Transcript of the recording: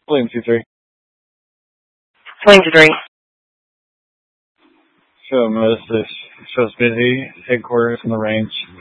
William 2-3. Swing to 3. Show most this shows busy. Headquarters in the range.